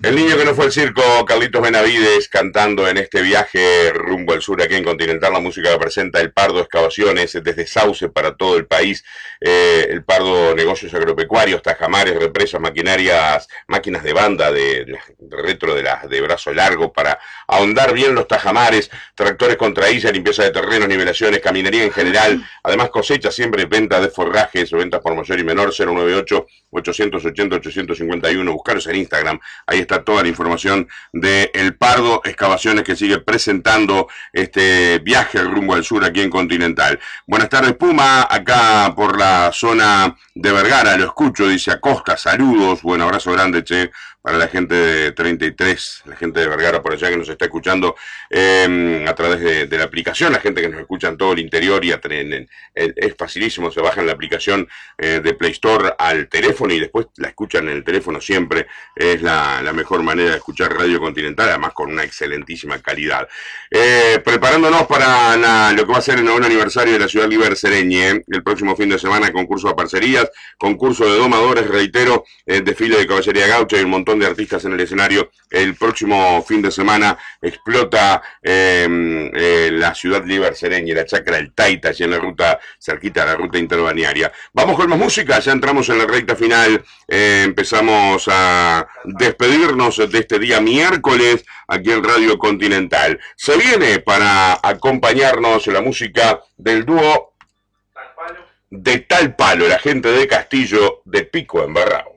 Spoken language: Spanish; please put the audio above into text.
El niño que no fue al circo, Carlitos Benavides, cantando en este viaje rumbo al sur aquí en Continental. La música que presenta El Pardo Excavaciones, desde Sauce para todo el país. El Pardo Negocios Agropecuarios, tajamares, represas, maquinarias, máquinas de banda, de retro de brazo largo para ahondar bien los tajamares, tractores contra illa, limpieza de terrenos, nivelaciones, caminería en general. Además cosecha siempre, venta de forrajes, ventas por mayor y menor, 098 880 851. Buscaros en Instagram. Ahí está toda la información de El Pardo Excavaciones, que sigue presentando este viaje rumbo al sur aquí en Continental. Buenas tardes, Puma, acá por la zona de Vergara, lo escucho, dice Acosta, saludos, buen abrazo grande, che, para la gente de 33, la gente de Vergara por allá que nos está escuchando a través de la aplicación, la gente que nos escucha en todo el interior y es facilísimo, se bajan la aplicación de Play Store al teléfono y después la escuchan en el teléfono siempre. Es la mejor manera de escuchar Radio Continental, además con una excelentísima calidad. Preparándonos para lo que va a ser el 9º aniversario de la ciudad libre sereñe, el próximo fin de semana, concurso de parcerías, concurso de domadores, reitero, desfile de caballería gaucha y un montón de artistas en el escenario. El próximo fin de semana explota la ciudad libre sereñe, la chacra del Taita, allí en la ruta, cerquita de la ruta interbaniaria. Vamos con más música, ya entramos en la recta final, empezamos a despedirnos de este día miércoles aquí en Radio Continental. Se viene para acompañarnos la música del dúo de Tal Palo, la gente de Castillo de Pico Embarrado.